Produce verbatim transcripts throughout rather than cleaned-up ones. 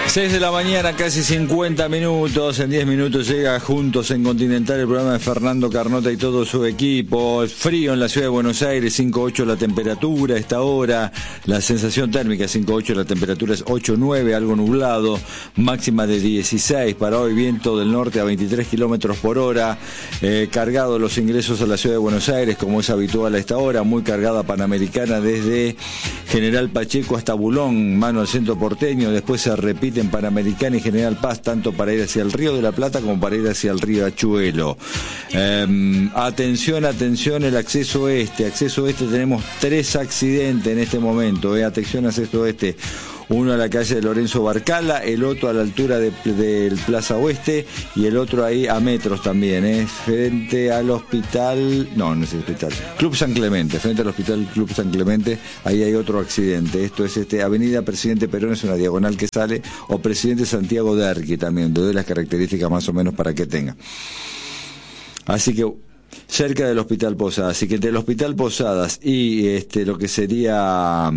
seis de la mañana, casi cincuenta minutos. En diez minutos llega Juntos en Continental el programa de Fernando Carnota y todo su equipo. Es frío en la ciudad de Buenos Aires, cinco ocho la temperatura a esta hora. La sensación térmica cinco ocho, la temperatura es ocho nueve, algo nublado. Máxima de dieciséis para hoy, viento del norte a veintitrés kilómetros por hora. Eh, cargado los ingresos a la ciudad de Buenos Aires, como es habitual a esta hora. Muy cargada Panamericana desde General Pacheco hasta Bulón, mano al centro porteño. Después se repite en Panamericana y General Paz, tanto para ir hacia el Río de la Plata como para ir hacia el río Achuelo. Eh, atención, atención, el acceso oeste. Acceso oeste tenemos tres accidentes en este momento. Eh. Atención, acceso oeste. Uno a la calle de Lorenzo Barcala, el otro a la altura del de, de Plaza Oeste y el otro ahí a metros también, ¿eh? Frente al hospital, no, no es el hospital, Club San Clemente, frente al hospital Club San Clemente, ahí hay otro accidente. Esto es este Avenida Presidente Perón, es una diagonal que sale, o Presidente Santiago Derqui también, doy las características más o menos para que tenga. Así que cerca del Hospital Posadas, así que entre el Hospital Posadas y este lo que sería...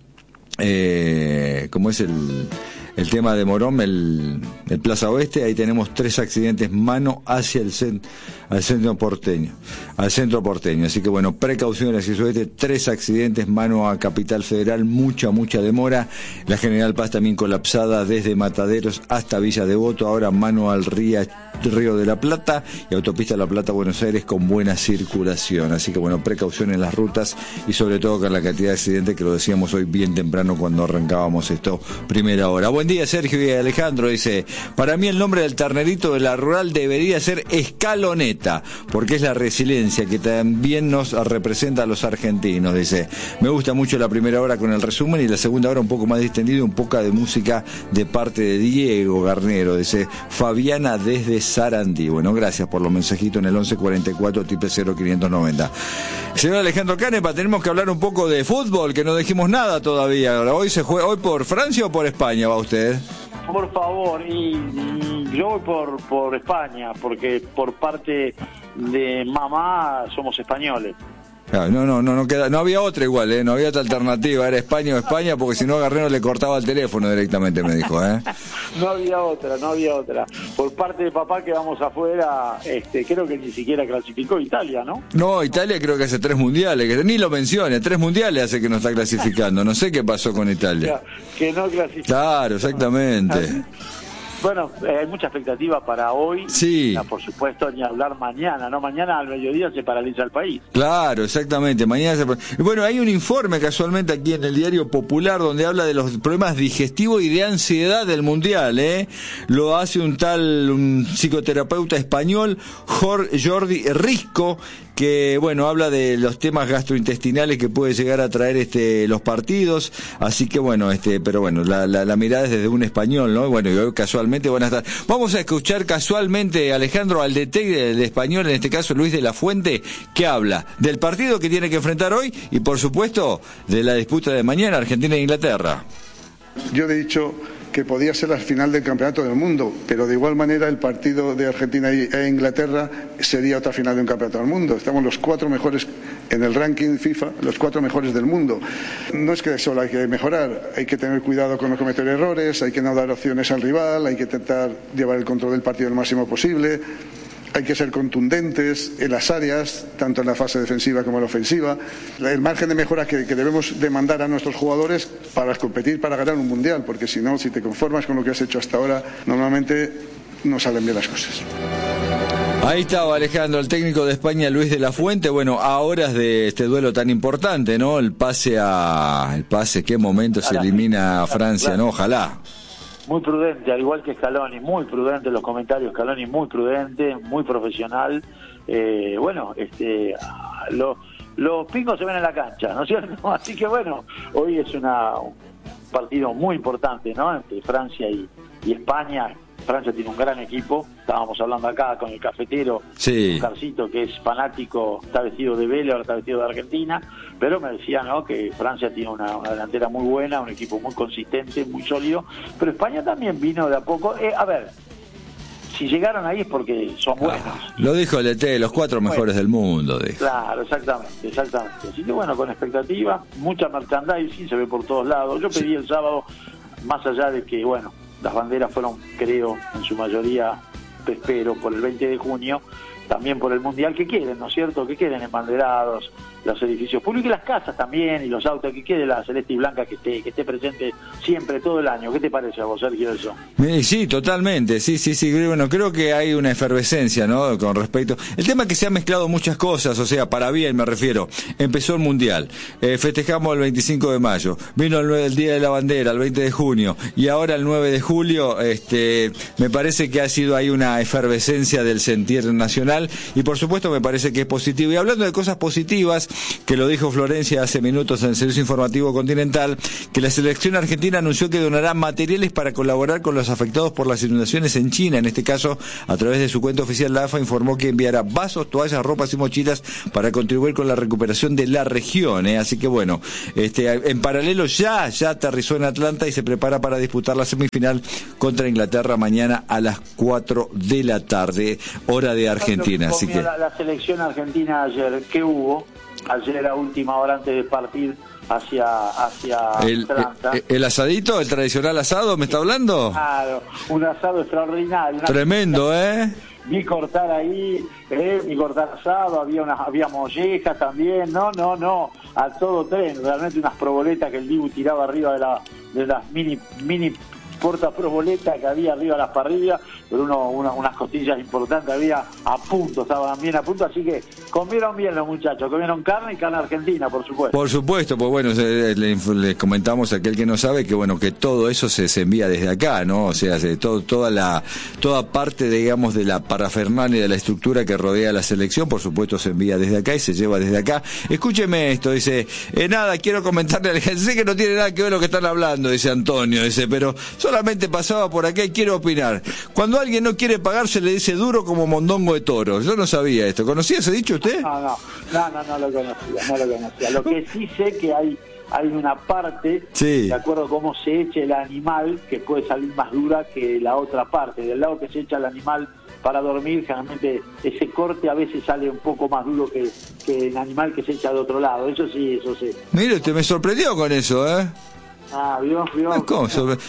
Eh, como es el, el tema de Morón, el, el Plaza Oeste, ahí tenemos tres accidentes mano hacia el cent, al centro porteño, al centro porteño, así que bueno, precaución hacia el oeste, tres accidentes mano a Capital Federal, mucha, mucha demora. La General Paz también colapsada desde Mataderos hasta Villa Devoto, ahora mano al río, Río de la Plata y Autopista La Plata Buenos Aires con buena circulación, así que bueno, precaución en las rutas y sobre todo con la cantidad de accidentes que lo decíamos hoy bien temprano cuando arrancábamos esto primera hora. Buen día, Sergio y Alejandro, dice, para mí el nombre del ternerito de la rural debería ser Escaloneta, porque es la resiliencia que también nos representa a los argentinos, dice. Me gusta mucho la primera hora con el resumen y la segunda hora un poco más distendido, un poco de música de parte de Diego Garnero, dice Fabiana desde Sarandí. Bueno, gracias por los mensajitos en el once cuarenta y cuatro triple cero quinientos noventa. Señor Alejandro Canepa, tenemos que hablar un poco de fútbol, que no dijimos nada todavía. Ahora, hoy se juega, ¿hoy por Francia o por España va usted? Por favor, y, y yo voy por, por España, porque por parte de mamá somos españoles. No, no, no, no queda, no había otra igual, ¿eh? No había otra alternativa, era España o España, porque si no Garnero le cortaba el teléfono directamente, me dijo, ¿eh? No había otra, no había otra. Por parte de papá quedamos afuera, este, creo que ni siquiera clasificó Italia, ¿no? No, Italia creo que hace tres mundiales, que ni lo mencione, tres mundiales hace que no está clasificando, no sé qué pasó con Italia. Que no clasificó. Claro, exactamente. Bueno, eh, hay mucha expectativa para hoy. Sí. Ya, por supuesto, ni hablar mañana, ¿no? Mañana al mediodía se paraliza el país. Claro, exactamente. Mañana se... Bueno, hay un informe casualmente aquí en el Diario Popular donde habla de los problemas digestivos y de ansiedad del Mundial, ¿eh? Lo hace un tal un psicoterapeuta español, Jordi Risco, que bueno, habla de los temas gastrointestinales que puede llegar a traer este los partidos, así que bueno, este, pero bueno, la, la, la mirada es desde un español, ¿no? Bueno, y hoy casualmente van a estar. Vamos a escuchar casualmente, Alejandro, al D T del español, en este caso Luis de la Fuente, que habla del partido que tiene que enfrentar hoy y por supuesto de la disputa de mañana, Argentina e Inglaterra. Yo he dicho que podía ser la final del Campeonato del Mundo, pero de igual manera el partido de Argentina e Inglaterra sería otra final de un Campeonato del Mundo. Estamos los cuatro mejores en el ranking FIFA, los cuatro mejores del mundo. No es que solo hay que mejorar, hay que tener cuidado con no cometer errores, hay que no dar opciones al rival, hay que intentar llevar el control del partido lo máximo posible. Hay que ser contundentes en las áreas, tanto en la fase defensiva como en la ofensiva. El margen de mejora que, que debemos demandar a nuestros jugadores para competir, para ganar un mundial, porque si no, si te conformas con lo que has hecho hasta ahora, normalmente no salen bien las cosas. Ahí estaba Alejandro, el técnico de España, Luis de la Fuente. Bueno, a horas de este duelo tan importante, ¿no? El pase a... El pase, ¿qué momento se elimina a Francia, no? Ojalá. Muy prudente, al igual que Scaloni, muy prudente los comentarios, Scaloni muy prudente, muy profesional. Eh, bueno, este, los, los pingos se ven en la cancha, ¿no es cierto? Así que bueno, hoy es una, un partido muy importante, ¿no? Entre Francia y, y España. Francia tiene un gran equipo, estábamos hablando acá con el cafetero, sí. Un Carcito que es fanático, está vestido de Vélez, ahora está vestido de Argentina, pero me decía, ¿no?, que Francia tiene una, una delantera muy buena, un equipo muy consistente, muy sólido, pero España también vino de a poco. Eh, a ver, si llegaron ahí es porque son buenos. Ah, lo dijo el E T, los cuatro mejores bueno, del mundo. Dijo. Claro, exactamente, exactamente. Así que bueno, con expectativa, mucha merchandising, se ve por todos lados. Yo pedí sí. el sábado, más allá de que, bueno, las banderas fueron, creo, en su mayoría, espero, por el veinte de junio, también por el Mundial, que quieren, ¿no es cierto?, que queden embanderados los edificios públicos y las casas también, y los autos, que quede la celeste y blanca, que esté, que esté presente siempre, todo el año. ¿Qué te parece a vos, Sergio, eso? Sí, totalmente, sí, sí, sí, bueno, creo que hay una efervescencia, ¿no?, con respecto... El tema es que se han mezclado muchas cosas, o sea, para bien me refiero. Empezó el Mundial, eh, festejamos el veinticinco de mayo, vino el, el Día de la Bandera, el veinte de junio, y ahora el nueve de julio, este, me parece que ha sido ahí una efervescencia del sentir nacional, y por supuesto me parece que es positivo. Y hablando de cosas positivas, que lo dijo Florencia hace minutos en el Servicio Informativo Continental, que la selección argentina anunció que donará materiales para colaborar con los afectados por las inundaciones en China. En este caso, a través de su cuenta oficial, la A F A informó que enviará vasos, toallas, ropas y mochilas para contribuir con la recuperación de la región, ¿eh? Así que bueno, este, en paralelo ya, ya aterrizó en Atlanta y se prepara para disputar la semifinal contra Inglaterra mañana a las cuatro de la tarde, hora de Argentina. Así que la, la selección argentina ayer, ¿qué hubo? Ayer a última hora antes de partir hacia hacia el, Atlanta. El, el asadito, el tradicional asado, ¿me está hablando? Claro, un asado extraordinario. Tremendo, ¿eh? Vi cortar ahí, eh, vi cortar asado, había unas, había mollejas también, no, no, no, a todo tren, realmente unas proboletas que el Dibu tiraba arriba de la de las mini mini porta proboleta que había arriba de las parrillas, pero uno, una, unas costillas importantes había a punto, estaban bien a punto, así que comieron bien los muchachos, comieron carne y carne argentina, por supuesto. Por supuesto, pues bueno, les le comentamos a aquel que no sabe que bueno, que todo eso se, se envía desde acá, ¿no? O sea, se, todo, toda la toda parte, digamos, de la parafernalia, de la estructura que rodea la selección, por supuesto se envía desde acá y se lleva desde acá. Escúcheme esto, dice, eh, nada, quiero comentarle al gente, sé que no tiene nada que ver lo que están hablando, dice Antonio, dice, pero solamente pasaba por acá y quiero opinar. Cuando alguien no quiere pagar se le dice duro como mondongo de toro. Yo no sabía esto. ¿Conocía ese dicho usted? No, no, no, no, no lo conocía, no lo conocía. Lo que sí sé que hay hay una parte, sí, de acuerdo a cómo se eche el animal, que puede salir más dura que la otra parte. Del lado que se echa el animal para dormir, generalmente ese corte a veces sale un poco más duro que, que el animal que se echa de otro lado. Eso sí, eso sí. Mire, usted me sorprendió con eso, ¿eh? Ah, vio, vio. ¿Cómo?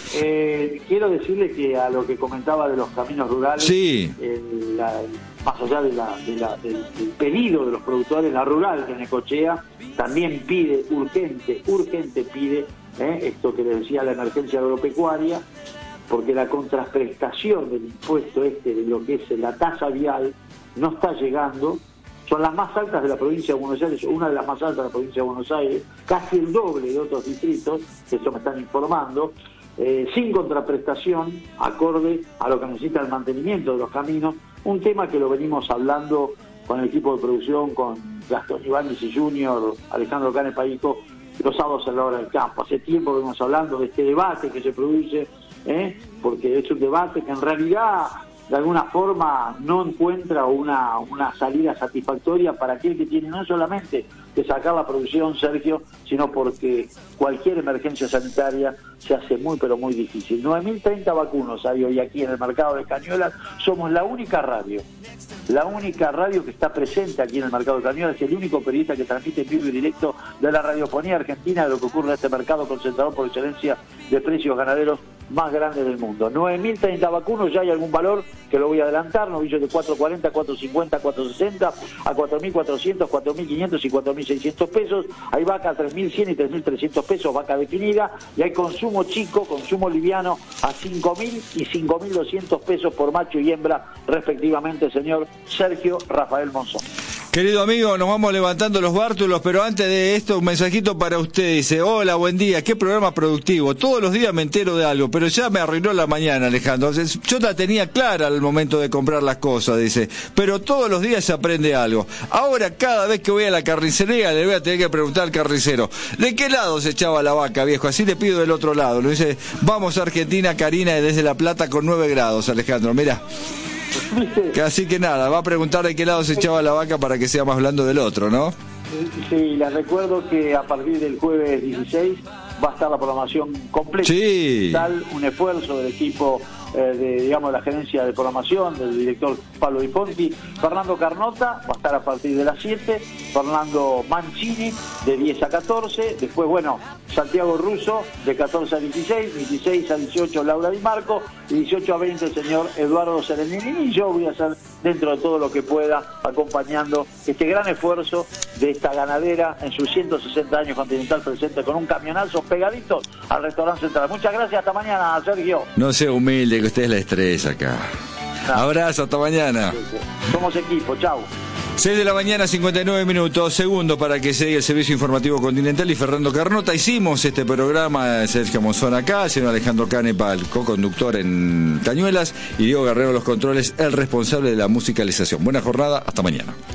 Eh, quiero decirle que a lo que comentaba de los caminos rurales, sí, el, la, más allá de la, de la, del, del pedido de los productores, la rural de Necochea también pide, urgente, urgente pide, eh, esto que le decía, la emergencia agropecuaria, porque la contraprestación del impuesto este, de lo que es la tasa vial, no está llegando. Son las más altas de la provincia de Buenos Aires, una de las más altas de la provincia de Buenos Aires, casi el doble de otros distritos, eso me están informando, eh, sin contraprestación, acorde a lo que necesita el mantenimiento de los caminos, un tema que lo venimos hablando con el equipo de producción, con Gastón Ibáñez y Junior, Alejandro Cane Paíco, los sábados a la hora del campo. Hace tiempo que venimos hablando de este debate que se produce, ¿eh? Porque es un debate que en realidad de alguna forma no encuentra una, una salida satisfactoria para aquel que tiene no solamente que sacar la producción, Sergio, sino porque cualquier emergencia sanitaria se hace muy pero muy difícil. nueve mil treinta vacunos hay hoy aquí en el mercado de Cañuelas, somos la única radio, la única radio que está presente aquí en el mercado de Cañuelas, el único periodista que transmite en vivo y directo de la radiofonía argentina de lo que ocurre en este mercado concentrador por excelencia de precios ganaderos más grande del mundo. nueve mil treinta vacunos, ya hay algún valor que lo voy a adelantar, novillos de cuatro cuarenta, cuatro cincuenta, cuatro sesenta a cuatro mil cuatrocientos, cuatro mil quinientos y cuatro mil seiscientos pesos, hay vaca a tres mil cien y tres mil trescientos pesos, vaca definida, y hay consumo chico, consumo liviano a cinco mil y cinco mil doscientos pesos por macho y hembra respectivamente, señor Sergio Rafael Monzón. Querido amigo, nos vamos levantando los bártulos, pero antes de esto, un mensajito para usted. Dice, hola, buen día, qué programa productivo. Todos los días me entero de algo, pero ya me arruinó la mañana, Alejandro. Yo la tenía clara al momento de comprar las cosas, dice, pero todos los días se aprende algo. Ahora, cada vez que voy a la carnicería, le voy a tener que preguntar al carnicero, ¿de qué lado se echaba la vaca, viejo? Así le pido del otro lado. Lo dice, vamos a Argentina, Karina, desde La Plata con nueve grados, Alejandro, mirá. Así que nada, va a preguntar de qué lado se echaba la vaca para que sea más blando del otro, ¿no? Sí, les recuerdo que a partir del jueves dieciséis va a estar la programación completa. Sí. Tal, un esfuerzo del equipo eh, de, digamos, la gerencia de programación, del director Pablo Di Ponti. Fernando Carnota va a estar a partir de las siete, Fernando Mancini de diez a catorce, después, bueno, Santiago Russo de catorce a dieciséis, dieciséis a dieciocho Laura Di Marco, y dieciocho a veinte el señor Eduardo Serenini, y yo voy a hacer dentro de todo lo que pueda, acompañando este gran esfuerzo de esta ganadera en sus ciento sesenta años Continental presente con un camionazo pegadito al restaurante central. Muchas gracias, hasta mañana, Sergio. No sea humilde, que usted es la estrella acá. No. Abrazo, hasta mañana. Somos equipo, chau. seis de la mañana, cincuenta y nueve minutos, segundos para que se diga el servicio informativo Continental y Fernando Carnota. Hicimos este programa, Sergio Monzón acá, señor Alejandro Canepa, el co-conductor en Cañuelas, y Diego Guerrero los controles, el responsable de la musicalización. Buena jornada, hasta mañana.